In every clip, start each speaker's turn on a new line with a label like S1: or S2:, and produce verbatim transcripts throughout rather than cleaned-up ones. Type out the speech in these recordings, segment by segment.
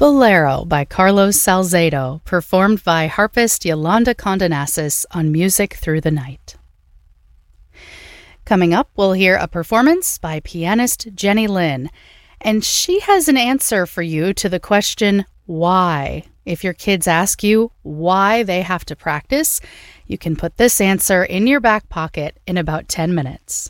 S1: Bolero by Carlos Salcedo, performed by harpist Yolanda Condonasis on Music Through the Night. Coming up, we'll hear a performance by pianist Jenny Lin, and she has an answer for you to the question, why? If your kids ask you why they have to practice, you can put this answer in your back pocket in about ten minutes.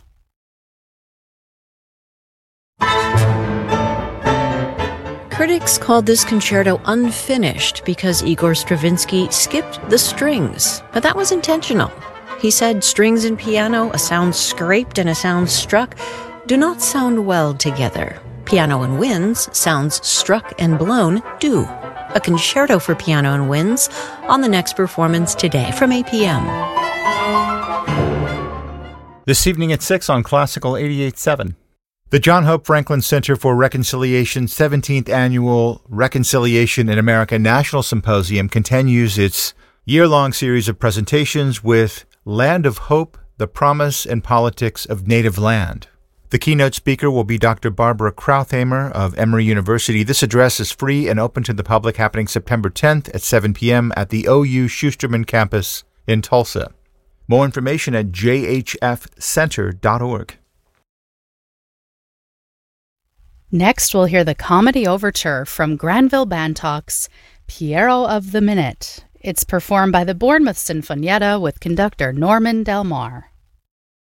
S2: Critics called this concerto unfinished because Igor Stravinsky skipped the strings, but that was intentional. He said strings and piano, a sound scraped and a sound struck, do not sound well together. Piano and winds, sounds struck and blown, do. A concerto for piano and winds on the next performance today from eight p.m.
S3: This evening at six on Classical eighty-eight point seven. The John Hope Franklin Center for Reconciliation's seventeenth Annual Reconciliation in America National Symposium continues its year-long series of presentations with Land of Hope, the Promise and Politics of Native Land. The keynote speaker will be Doctor Barbara Krauthamer of Emory University. This address is free and open to the public, happening September tenth at seven p.m. at the O U Schusterman campus in Tulsa. More information at j h f center dot org.
S1: Next, we'll hear the comedy overture from Granville Bantock's Piero of the Minute. It's performed by the Bournemouth Sinfonietta with conductor Norman Del Mar.